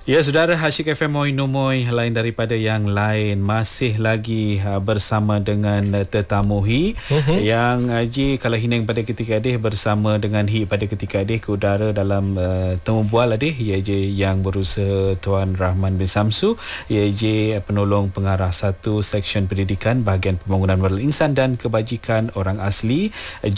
Ya, saudara, Hasyik FM Moi Nomoi lain daripada yang lain masih lagi bersama dengan tetamu Hi yang Ji kalau hinang pada ketika adih bersama dengan Hi pada ketika adih ke udara dalam temu bual adih ia je yang berusaha Tuan Rahman bin Samsu, ia je penolong pengarah 1 Seksyen Pendidikan Bahagian Pembangunan Modal Insan dan Kebajikan Orang Asli.